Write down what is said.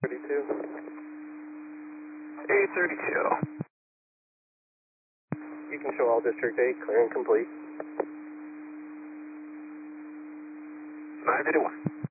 32. 832. You can show all District 8, clear and complete. 951.